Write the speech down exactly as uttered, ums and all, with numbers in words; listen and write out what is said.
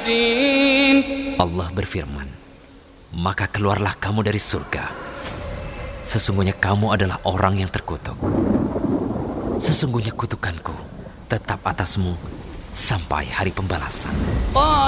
الفاسقين. Allah berfirman, maka keluarlah kamu dari surga. Sesungguhnya kamu adalah orang yang terkutuk. Sesungguhnya kutukanku tetap atasmu sampai hari pembalasan.